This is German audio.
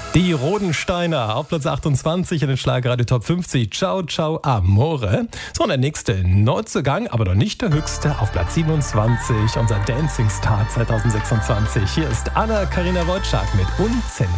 Die Rodensteiner auf Platz 28 in den Schlagerradio Top 50. Ciao, ciao, amore. So, und der nächste Neuzugang, aber noch nicht der höchste, auf Platz 27. Unser Dancing Star 2026. Hier ist Anna-Karina Wojcik mit Unzensiert.